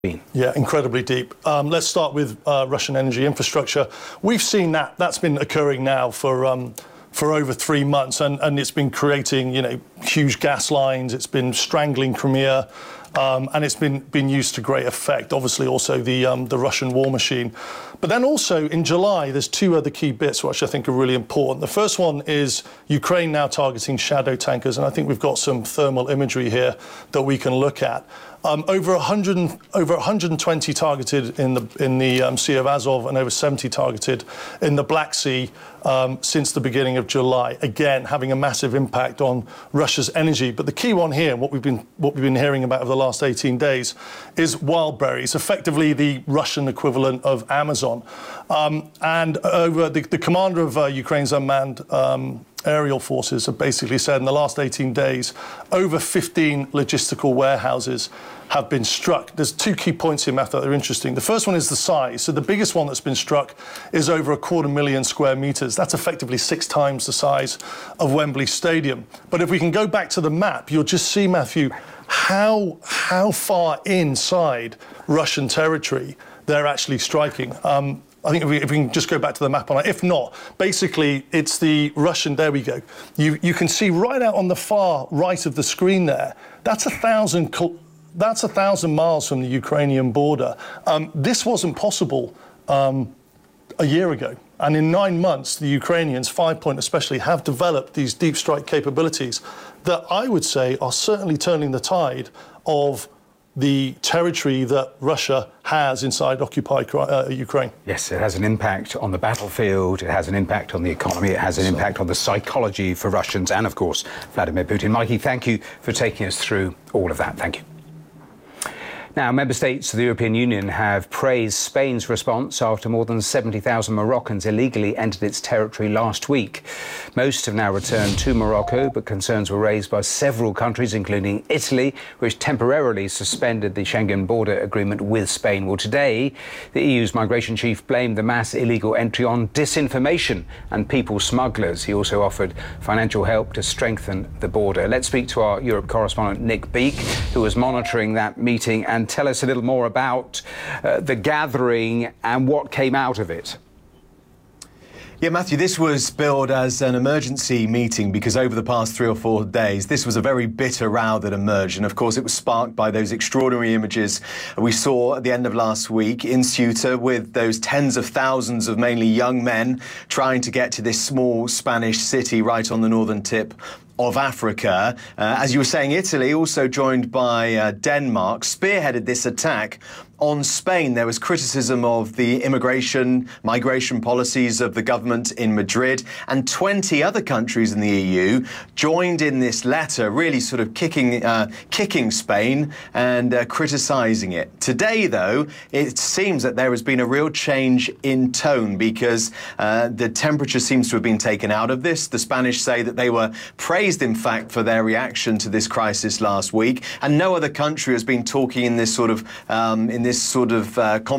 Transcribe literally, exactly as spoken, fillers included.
Yeah, incredibly deep. Um, let's start with uh, Russian energy infrastructure. We've seen that that's been occurring now for um, for over three months, and, and it's been creating, you know, huge gas lines. It's been strangling Crimea, um, and it's been been used to great effect. Obviously, also the um, the Russian war machine. But then also in July, there's two other key bits which I think are really important. The first one is Ukraine now targeting shadow tankers, and I think we've got some thermal imagery here that we can look at. Um, over one hundred, over one hundred twenty targeted in the in the um, Sea of Azov, and over seventy targeted in the Black Sea um, since the beginning of July. Again, having a massive impact on Russia's energy. But the key one here, what we've been what we've been hearing about over the last eighteen days, is Wildberries, effectively the Russian equivalent of Amazon. Um, and over the, the commander of uh, Ukraine's unmanned Um, aerial forces have basically said in the last eighteen days, over fifteen logistical warehouses have been struck. There's two key points here, Matthew, that are interesting. The first one is the size. So the biggest one that's been struck is over a quarter million square meters. That's effectively six times the size of Wembley Stadium. But if we can go back to the map, you'll just see, Matthew, how, how far inside Russian territory they're actually striking. Um, I think if we, if we can just go back to the map on it. If not, basically, it's the Russian, there we go. You, you can see right out on the far right of the screen there, that's a thousand, that's a thousand miles from the Ukrainian border. Um, this wasn't possible um, a year ago. And in nine months, the Ukrainians, Five Point especially, have developed these deep strike capabilities that I would say are certainly turning the tide of the territory that Russia has inside occupied uh, Ukraine. Yes, it has an impact on the battlefield, it has an impact on the economy, it has an impact on the psychology for Russians and, of course, Vladimir Putin. Mikey, thank you for taking us through all of that. Thank you. Now, member states of the European Union have praised Spain's response after more than seventy thousand Moroccans illegally entered its territory last week. Most have now returned to Morocco, but concerns were raised by several countries, including Italy, which temporarily suspended the Schengen border agreement with Spain. Well, today, the E U's migration chief blamed the mass illegal entry on disinformation and people smugglers. He also offered financial help to strengthen the border. Let's speak to our Europe correspondent, Nick Beake, who was monitoring that meeting, and tell us a little more about uh, the gathering and what came out of it. Yeah, Matthew, this was billed as an emergency meeting because over the past three or four days, this was a very bitter row that emerged. And of course, it was sparked by those extraordinary images we saw at the end of last week in Ceuta with those tens of thousands of mainly young men trying to get to this small Spanish city right on the northern tip of Africa. Uh, as you were saying, Italy, also joined by uh, Denmark, spearheaded this attack on Spain. There was criticism of the immigration, migration policies of the government in Madrid, and twenty other countries in the E U joined in this letter, really sort of kicking, uh, kicking Spain and uh, criticising it. Today, though, it seems that there has been a real change in tone because uh, the temperature seems to have been taken out of this. The Spanish say that they were praised, in fact, for their reaction to this crisis last week, and no other country has been talking in this sort of um, in this sort of uh,